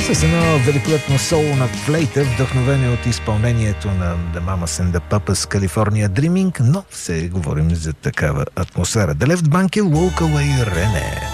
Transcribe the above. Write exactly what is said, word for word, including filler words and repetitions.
С едно великолепно соло на флейта, вдъхновение от изпълнението на The Mamas and the Papas California Dreaming, но се говорим за такава атмосфера. The Left Banke, Walk Away, Рене.